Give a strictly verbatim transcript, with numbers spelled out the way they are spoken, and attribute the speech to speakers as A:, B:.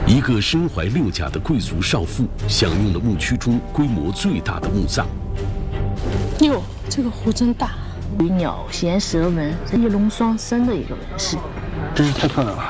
A: 一个身怀六甲的贵族少妇享用了墓区中规模最大的墓葬。
B: 哟，这个壶真大！
C: 鸟衔蛇纹，是一龙双生的一个纹饰，
D: 真是太漂亮了。